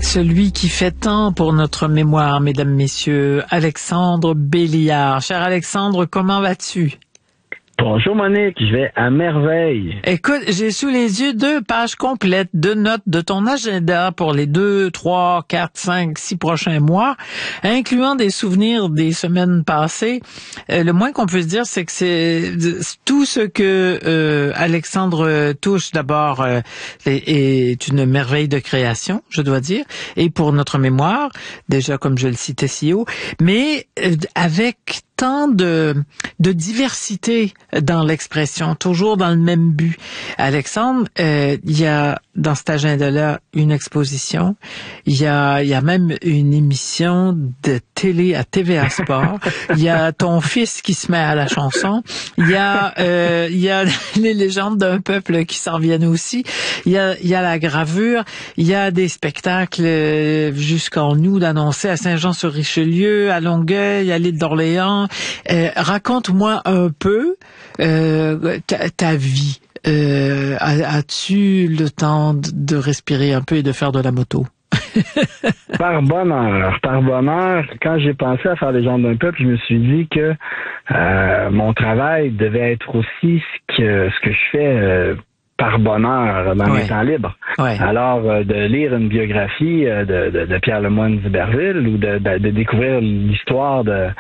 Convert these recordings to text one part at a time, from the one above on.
Celui qui fait tant pour notre mémoire, mesdames, messieurs, Alexandre Béliard. Cher Alexandre, comment vas-tu? Bonjour Monique, je vais à merveille. Écoute, j'ai sous les yeux 2 pages complètes de notes de ton agenda pour les 2, 3, 4, 5, 6 prochains mois, incluant des souvenirs des semaines passées. Le moins qu'on peut se dire, c'est que c'est tout ce que Alexandre touche d'abord est une merveille de création, je dois dire, et pour notre mémoire, déjà comme je le citais si haut, mais avec tant de diversité dans l'expression, toujours dans le même but. Alexandre, il y a dans cet agenda-là une exposition, il y a même une émission de télé à TVA Sport, il y a ton fils qui se met à la chanson, il y a les légendes d'un peuple qui s'en viennent aussi, il y a la gravure, il y a des spectacles jusqu'en août d'annoncer à Saint-Jean-sur-Richelieu, à Longueuil, à l'île d'Orléans. Raconte-moi un peu ta vie. As-tu le temps de respirer un peu et de faire de la moto? Par bonheur. Quand j'ai pensé à faire les gens d'un peuple, je me suis dit que mon travail devait être aussi ce que je fais par bonheur dans mes temps libres. Ouais. Alors, de lire une biographie de Pierre Lemoine d'Iberville ou de découvrir l'histoire de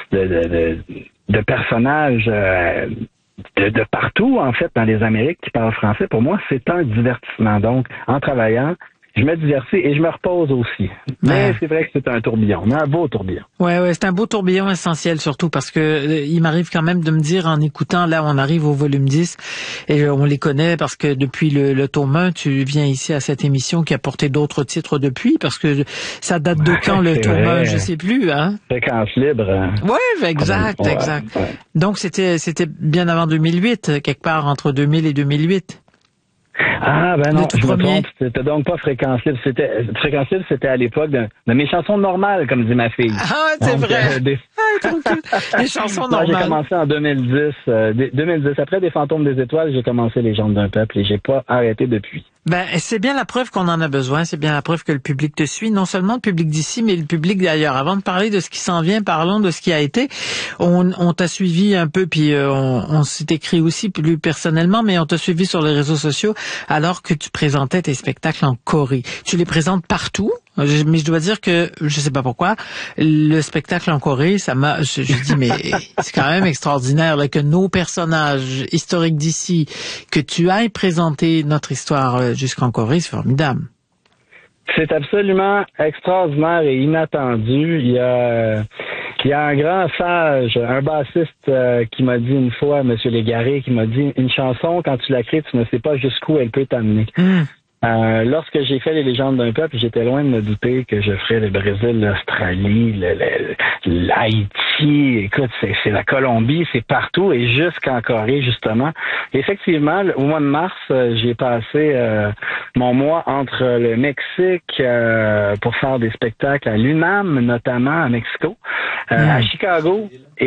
personnages de partout, en fait, dans les Amériques qui parlent français, pour moi, c'est un divertissement. Donc, en travaillant, je me divertis et je me repose aussi. Mais c'est vrai que c'est un tourbillon, mais un beau tourbillon. Ouais, c'est un beau tourbillon essentiel, surtout parce que il m'arrive quand même de me dire en écoutant, là, on arrive au volume 10 et on les connaît parce que depuis le tome 1, tu viens ici à cette émission qui a porté d'autres titres depuis, parce que ça date de quand le tome 1, je sais plus, hein? Fréquence libre. Hein? Ouais, exact. Ouais. Donc c'était bien avant 2008, quelque part entre 2000 et 2008. Ah, ben non, je me trompe. C'était donc pas Fréquence Libre. Fréquence Libre, c'était à l'époque de mes chansons normales, comme dit ma fille. Ah, c'est donc, vrai. Les chansons normales. J'ai commencé en 2010. Après Des Fantômes des Étoiles, j'ai commencé Les Légendes d'un peuple et j'ai pas arrêté depuis. Ben, c'est bien la preuve qu'on en a besoin. C'est bien la preuve que le public te suit. Non seulement le public d'ici, mais le public d'ailleurs. Avant de parler de ce qui s'en vient, parlons de ce qui a été. On t'a suivi un peu, puis on s'est écrit aussi plus personnellement, mais on t'a suivi sur les réseaux sociaux alors que tu présentais tes spectacles en Corée. Tu les présentes partout, mais je dois dire que, je sais pas pourquoi, le spectacle en Corée, je dis, mais c'est quand même extraordinaire là, que nos personnages historiques d'ici, que tu ailles présenter notre histoire jusqu'en Corée, c'est formidable. C'est absolument extraordinaire et inattendu. Il y a un grand sage, un bassiste qui m'a dit une fois, M. Légaré, qui m'a dit, une chanson, quand tu la crées, tu ne sais pas jusqu'où elle peut t'amener. Lorsque j'ai fait Les Légendes d'un peuple, j'étais loin de me douter que je ferais le Brésil, l'Australie, l'Haïti. Écoute, c'est la Colombie, c'est partout et jusqu'en Corée, justement. Effectivement, au mois de mars, j'ai passé mon mois entre le Mexique pour faire des spectacles à l'UNAM, notamment à Mexico, à Chicago